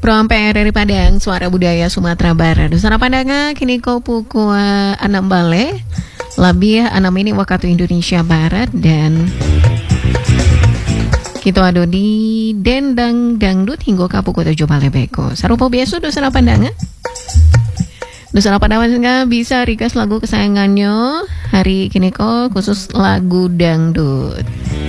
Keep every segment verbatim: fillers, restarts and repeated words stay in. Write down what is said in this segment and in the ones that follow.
Program P R R I Padang, Suara Budaya Sumatera Barat. Dusana Padanga, kini kau pukul enam bale, lebih enam ini waktu Indonesia Barat, dan kita ada di Dendang Dangdut hingga ke pukul tujuh bale beko. Sarupa biasa Dusana Padanga. Dusana Padanga bisa request lagu kesayangannya hari kini kau khusus lagu dangdut.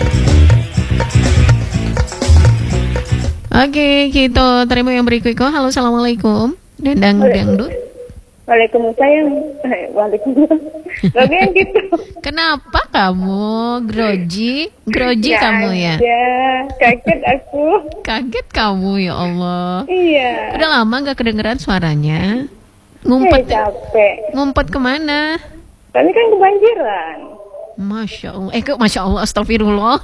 Oke, kita terima yang berikutnya. Halo, assalamualaikum. Dendang Dangdut. Waalaikumsalam. Waalaikumsalam. Bagian gitu. Kenapa kamu grogi? Grogi Gak kamu ya? ada. Kaget aku. Kaget kamu ya Allah. Iya. Udah lama gak kedengeran suaranya. Ngumpet. Eh, capek. Ngumpet kemana? Kami kan kebanjiran. Masya Allah. Eh, kok Masya Allah, astagfirullah.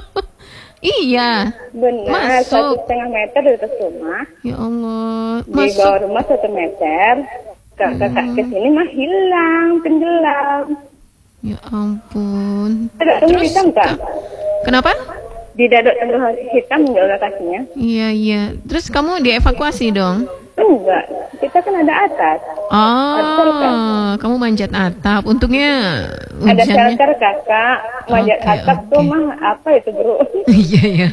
Iya. Benar. Masuk. Satu setengah meter di atas rumah. Ya Allah. Di Masuk. bawah rumah satu meter. Kakak Hmm. ke sini mah hilang, tenggelam. Ya ampun. Ada tunggu Terus, hitam kan? kenapa? Di dadok tunggu hitam enggak kakinya? Iya, iya. Terus kamu dievakuasi dong? Enggak. Kita kan ada atas. Atas kan? Oh, kamu manjat atap. Untungnya Ada hujannya. shelter kakak. Manjat Oke, atap oke. tuh mah apa itu bro? Iya, iya.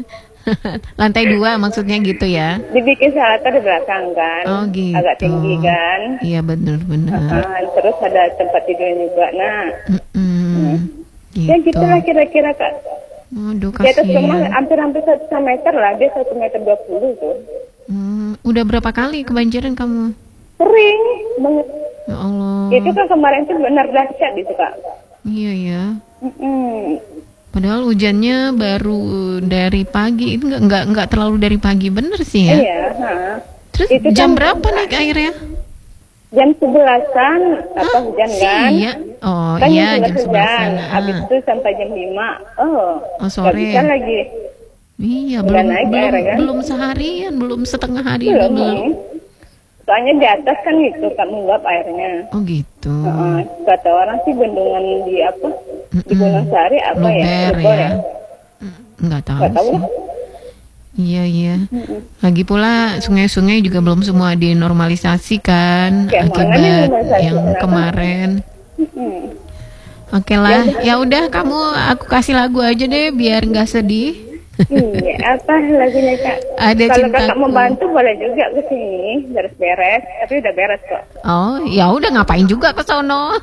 Lantai dua maksudnya gitu ya? Dibikin shelter di belakang kan. Oh, gitu. Agak tinggi kan. Iya, benar-benar. Ah, terus ada tempat tidur juga. Nah, Gitu. ya gitulah kira-kira kak. Aduh, Di atas rumah kasihan. hampir-hampir satu meter lah. Dia satu meter dua puluh tuh. Hmm, udah berapa kali kebanjiran kamu? Sering banget. Ya Allah. Itu kan kemarin tuh benar dahsyat itu kak. Iya, ya. Mm-mm. Padahal hujannya baru dari pagi. Itu nggak nggak nggak terlalu dari pagi, bener sih ya? Iya. Ha. Terus Itu jam kan- berapa naik airnya? Jam sebelasan apa hujan kan? Iya. Oh Kan iya, jam jam sebelasan. hujan. Habis Ah. itu sampai jam lima. Oh, Oh, nggak sore. bisa lagi. Iya, Udah belum naik belum, air, kan? belum seharian, belum setengah hari Belum. belum. Soalnya di atas kan itu kan menguap airnya. Oh gitu. Heeh. Kata orang sih bendungan di apa? Di Mm-mm. Gunung Sari apa ya? Luber Luber ya. Enggak tahu Nggak tahu sih. lah. Iya, iya. Lagi pula sungai-sungai juga belum semua dinormalisasi kan Kayak mana akibat dinormalisasi, yang kenapa? kemarin. Mm-mm. Oke lah, ya udah kamu aku kasih lagu aja deh biar nggak sedih. Iya, apa lagunya kak? Ada Kalau kakak Cintaku. membantu boleh juga ke sini, beres-beres. Tapi udah beres kok. Oh, ya udah ngapain juga ke sono.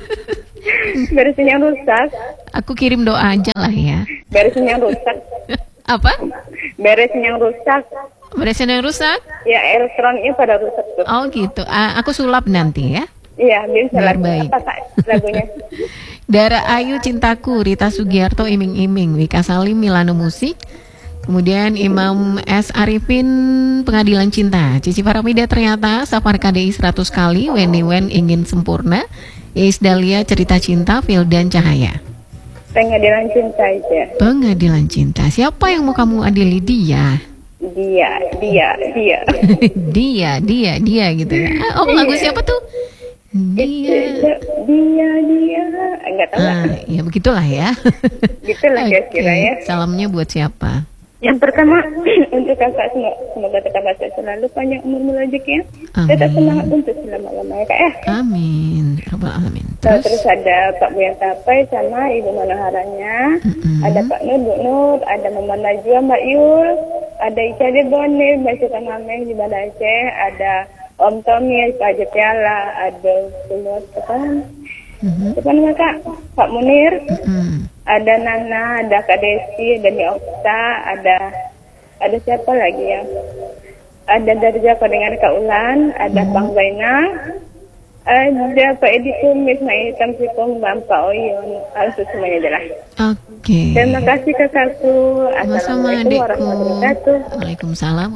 Beresin yang rusak, Aku kirim doa aja lah ya. beresin yang rusak, Apa? beresin yang rusak. Beresin yang rusak? Ya elektroniknya pada rusak tuh. Oh gitu. Ah, aku sulap nanti ya. Iya, bisa Biar lagu baik. apa kak lagunya? Dara Ayu Cintaku, Rita Sugiarto Iming Iming, Wika Salim Milano Musik. Kemudian Imam S. Arifin Pengadilan Cinta, Cici Faramida Ternyata, Safar K D I seratus kali, Wendy Wen Ingin Sempurna, Iis Dahlia Cerita Cinta, Fildan Cahaya. Pengadilan cinta aja. Pengadilan Cinta. Siapa yang mau kamu adili? Dia. Dia, dia, dia. dia, dia, dia gitu ya. Ah, Oh, lagu siapa tuh? Dia. Dia, dia. Enggak tahu. Ah, lah. ya begitulah ya. Gitulah kira-kira Oke, ya. salamnya buat siapa? Yang pertama untuk kakak semua, semoga tetap sehat selalu, panjang umur rezekinya. Amin. Tetap semangat untuk selama-lamanya kak ya. Amin, Rabbal Alamin. Terus, Terus, terus ada Pak Buyan Tapai sama Ibu Manoharanya, Mm-mm. ada Pak Nur, Bu Nur, ada Mama Najwa, Mbak Yul, ada Ica de Bonir, Mbak Suka Mameng di Banda Aceh, ada Om Tommy, Pak Jepyala, ada semua teman. Mhm. Siapa nama kak? Pak Munir, Mm-mm. ada Nana, ada Kak Desi, ada Nia Okta, ada ada siapa lagi ya? Ada Darja dengan Kak Ulan, ada Bang Zainal, ada Pak Edi Kumis, Mai Tamsipong, Bapak Oyun, alhamdulillah semuanya jelas. Oke. Terima kasih kakakku. Sama-sama Assalamualaikum adekku. warahmatullahi wabarakatuh. Waalaikumsalam.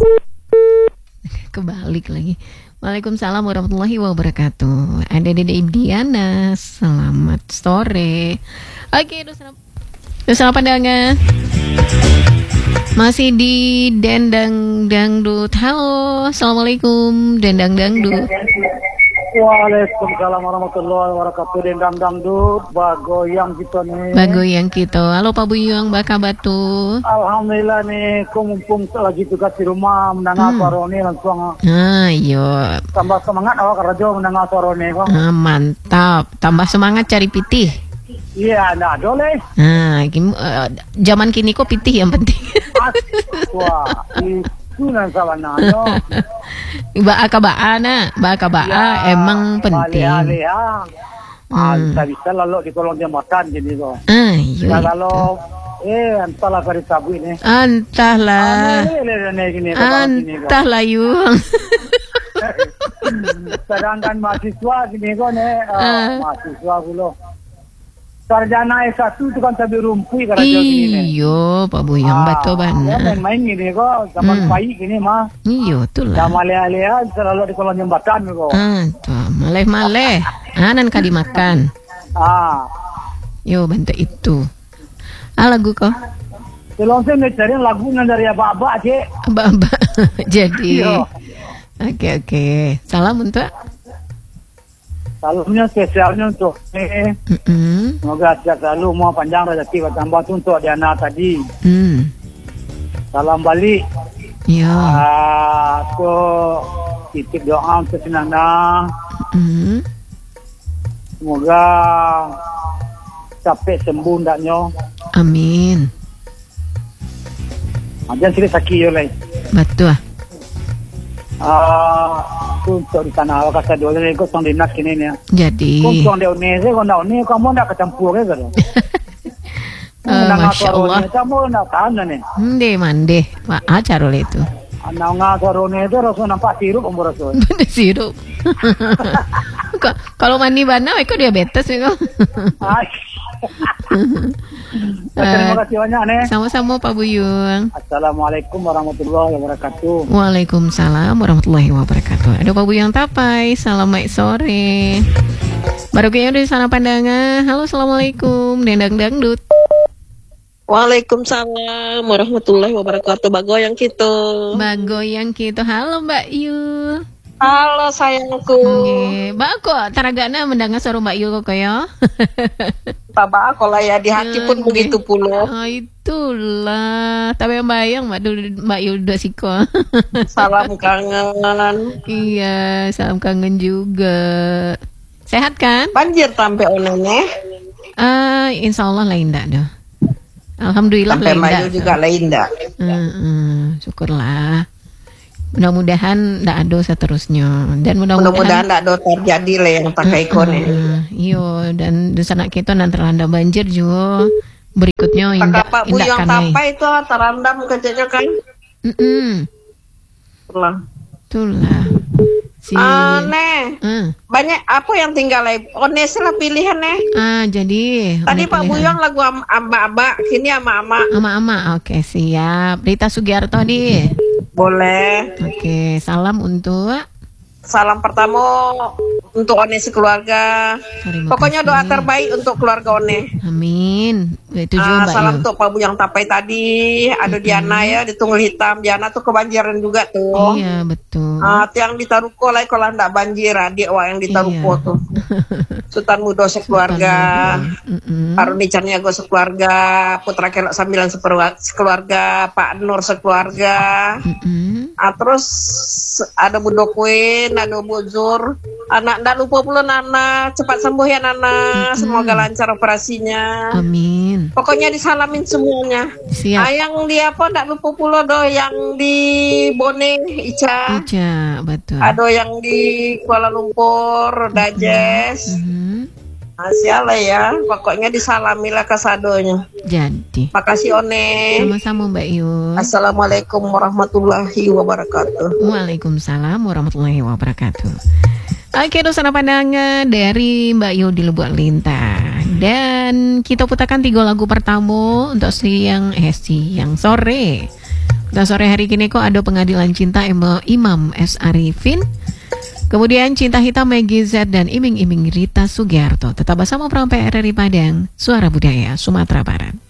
Kebalik lagi. Waalaikumsalam warahmatullahi wabarakatuh. Ada Dede Ibdiana. Selamat sore. Oke, Dusana, Dusana Pandangan. Masih di Dendang Dangdut. Halo, assalamualaikum. Dendang Dangdut. Waalaikumsalam warahmatullahi wabarakatuh. Dendang dangdut, bagoyang kita nih. Bagoyang kita. Halo Pak Buyung, baka batu. Alhamdulillah nih, aku mumpung lagi tugas di rumah mendengar Hmm. suara ini langsung Ah, yo. tambah semangat awak radio mendengar suara ini kok. Ah, mantap. Tambah semangat cari pitih. Iya, nah boleh. Nah, gim- eh, zaman kini kok pitih yang penting. Wah, itu nan sawananya. Ba kabaa na, ba kabaa emang penting. Alih-alih ya. Ah, Hmm. bisa bisa lalu di kolong jembatan jadi kok. Ah, yo. Nah kalau eh entahlah dari tabu ini. Entahlah. Ah, ini, ini, gini, kok, gini, kok. Entahlah Yung. Sedangkan mahasiswa gini kok nih, ah, Ah. mahasiswa pula. Sarjana S satu itu kan tabi rumpui karena jauh gini nih. Iyo, Pak Buyung batu ya, bana. main-main gini kok, zaman Hmm. baik gini mah. Iyo, itulah. Sama lea-lea selalu di kolong jembatan kok. Ah, tuh, maleh-maleh. Anan ka dimakan. Ah, Yo, bantu itu. Ah, lagu kok. tolong saya cari lagu yang dari apa-apa aja. Aba-aba. Jadi. Iya. Oke, oke. Salam untuk. Salamnya spesialnya untuk eh, Mm-mm. semoga sehat selalu, mau panjang rezeki bertambah tuh untuk Diana tadi. Hmm. Salam balik. Yo. Ah, tuh titip doa untuk Sinana. Mm. Semoga capek sembuh ndaknya. Amin. Aja sih sakit yo lai. Betul. Ah, tu untuk di tanah awak kata dua ni kau song dinas kini ni. Jadi. Kau song dia ni, saya kau nak ni, kamu nak kecampur ke kan? Ah, Masya Allah. Kamu nak tahan ni. Mande mande. Pak acar oleh itu. Anak ngasar ni tu rasa nampak sirup umur rasa. Bener sirup. Kok- Kalau mandi bana, kok diabetes ya kok. Ay. Terima kasih banyak ni. Sama-sama Pak Buyung. Assalamualaikum warahmatullahi wabarakatuh. Waalaikumsalam warahmatullahi wabarakatuh. Ada Pak Buyung Tapai. Salam baik sore. Baru kayaknya udah di sana pandangan. Halo, assalamualaikum. Dendang dangdut. Waalaikumsalam warahmatullahi wabarakatuh. Bagoyang kita. Bagoyang gitu. Halo Mbak Yu. Halo sayangku. Nggih, Mbak kok taragana mendengar suara Mbak Yu kok ya. Baba kalau ya di hati pun Nggih. begitu pula. Oh, itulah. Tapi yang bayang Mbak Du- Mbak Yu udah siko. Salam kangen. Iya, salam kangen juga. Sehat kan? Banjir sampai onene. Ah, insya Allah lain enggak dah. Alhamdulillah Sampai lain maju enggak. juga lain dah. Heeh, syukurlah. Mudah-mudahan enggak ada seterusnya dan Mudah-mudahan mudah-mudahan tak ada terjadi lah yang tak kayak kau ni. Heeh, iyo dan di sana kita nanti terlanda banjir juga. Berikutnya Tak indak apa bu indak yang kanai. tapai itu terendam kerjanya kan. Heeh. Lah. Itulah. Si Aneh. Ah, Banyak apa yang tinggal lagi. Ones lah pilihan nih. ah, jadi Tadi udah Pak pilihan. Buyong lagu am- amba-amba, kini ama-ama. Ama-ama, oke siap. Rita Sugiarto di. Boleh. Oke, salam untuk. Salam pertama untuk One sekeluarga. Terima Pokoknya kasih. doa terbaik untuk keluarga One. Amin. Itu juga Ah, Mbak salam Yu. untuk Pak Buyang Tapai tadi. Ada Diana ya di Tunggul Hitam. Diana tuh kebanjiran juga tuh. Iya betul. Ah, tiang di Taruko lah kalau ndak banjir, adik wah yang di Taruko Iya. tuh. Sultan Mudo sekeluarga. Mm-mm. Aruni Caniago sekeluarga, Putra Kelok Sambilan seperwa- sekeluarga, Pak Nur sekeluarga. Mm-mm. Ah, terus ada Bu Dokuin, ada Bu Zur. Anak ndak lupa pula Nana, cepat sembuh ya Nana. Semoga lancar operasinya. Amin. Pokoknya disalamin semuanya. Siap. Ah, yang di apa ndak lupa pula do yang di Bone Ica. Ica, betul. Ada yang di Kuala Lumpur, Dajes. Mhm. Masya ya, pokoknya disalamilah kasadonya. Jadi, Makasih One. sama-sama Mbak Yu. Assalamualaikum warahmatullahi wabarakatuh. Waalaikumsalam warahmatullahi wabarakatuh. Oke, dosana pandangan dari Mbak Yu di Lubuk Lintah. Dan kita putarkan tiga lagu pertama untuk siang eh siang sore. Untuk sore hari ini kok ada Pengadilan Cinta Ima- Imam S. Arifin. Kemudian Cinta Hitam Maggie Z dan Iming-Iming Rita Sugiarto. Tetap bersama P R R I Padang, Suara Budaya Sumatera Barat.